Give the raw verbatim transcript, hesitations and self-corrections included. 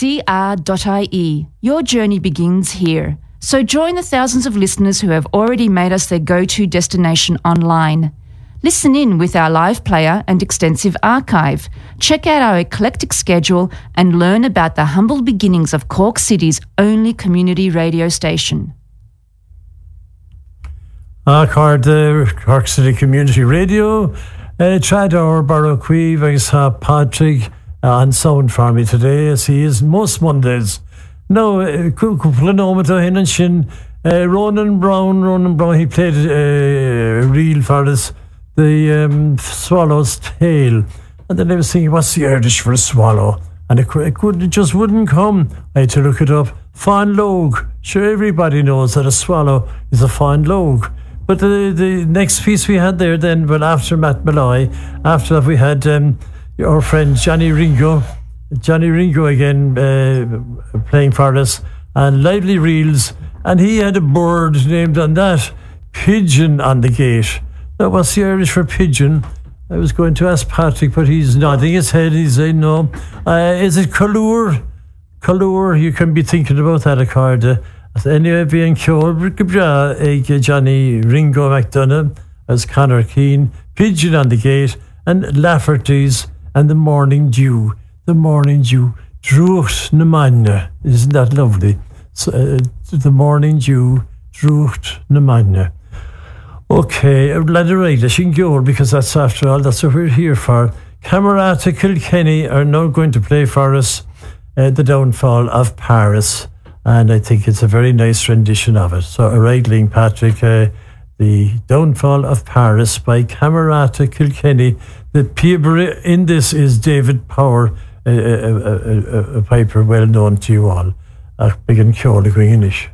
c r dot i e. Your journey begins here. So join the thousands of listeners who have already made us their go-to destination online. Listen in with our live player and extensive archive. Check out our eclectic schedule and learn about the humble beginnings of Cork City's only community radio station. Ah, Card, uh, Cork City Community Radio. Uh, Trador Barroqueeve, I saw Patrick uh, on sound for me today, as he is most Mondays. Now, a couple of moments in and shin, uh, Ronan Brown, Ronan Brown, he played uh, reel for us, the um, swallow's tail. And then I was thinking, what's the Irish for a swallow? And it, it, could, it just wouldn't come. I had to look it up. Fawn Logue. Sure, everybody knows that a swallow is a fawn logue. But the, the next piece we had there then, well, after Matt Malloy, after that we had um, our friend Johnny Ringo, Johnny Ringo again uh, playing for us, and Lively Reels, and he had a bird named on that, Pigeon on the Gate. Now, what's the Irish for pigeon? I was going to ask Patrick, but he's nodding his head. He's saying no. Uh, is it Colour? Colour, you can be thinking about that, a card. Uh, anyway, being cured, Johnny Ringo McDonough, as Conor Keane, Pigeon on the Gate, and Lafferty's, and the Morning Dew. The Morning Dew. Drucht na Manna. Isn't that lovely? So, uh, the Morning Dew. Drucht na Manna. Okay, let it right. I should go because that's after all, that's what we're here for. Camerata Kilkenny are now going to play for us uh, The Downfall of Paris. And I think it's a very nice rendition of it. So, a right link, Patrick. Uh, The Downfall of Paris by Camerata Kilkenny. The piper in this is David Power, a, a, a, a, a piper well known to you all. Ach, begin ceol going Inish.